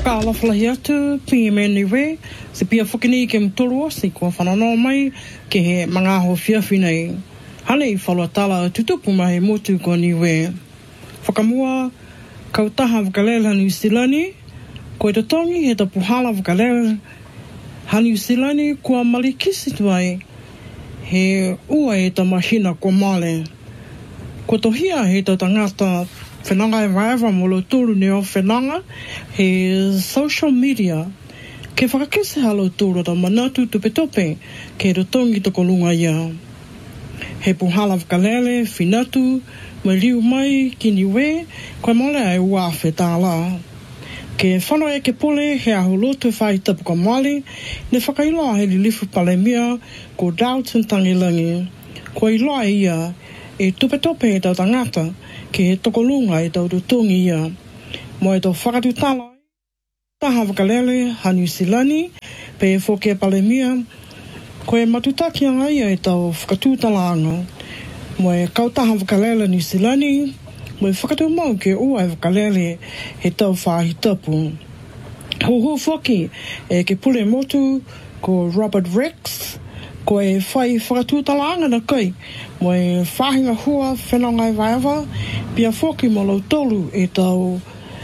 whakaalaфlahi atu, PMN niwe, se pia whakini ke mtoro si kua whananoa mai ke he mangaho whiawhi nei. Hane I whalua tala tutupu mai motu ko niwe. Whakamua, kautaha wakalela New Zealand, koe te tongi he ta puhala wakalela ha New Zealand kua malikisi tuai, he ua e ta mahina kua male. Ko tohia he ta tangata whenanga e waewa molo tūru neo whenanga he social media ke whakakese halo tūru ta manatu tupe tope ke rotongi toko lunga ia. He puhala whakalele, whinatu, mai riu mai ki niwe, koe mole ai ua whetala. Ke whanau e ke pole he aho lotu whai tapu ka mali, ne whakailoa he lilifu palemia ko Dalton Tangilangi. Ko iloa ia e tupe tope e tau tangata ke he tokolunga e tau rotongi ia. Mo e tau whakatutala taha wakalele ha New Zealand pe e whoke palemia ko e matutaki anga ia e tau whakatutala anga. Mo e kautaha wakalele New Zealand mo e whakatu mau ke ua e wakalele he tau whahi tapu. Ho whoki e ke pule motu ko Robert Rex ko e whai whakatutala anga na kai mo e whahinga hua whenongai waiawa pia whoki mo lau tolu e tau